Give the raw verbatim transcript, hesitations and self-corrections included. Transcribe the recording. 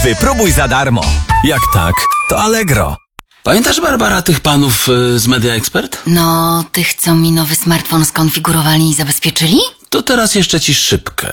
Wypróbuj za darmo. Jak tak, to Allegro. Pamiętasz, Barbara, tych panów y, z Media Expert? No, tych, co mi nowy smartfon skonfigurowali i zabezpieczyli? To teraz jeszcze ci szybkę.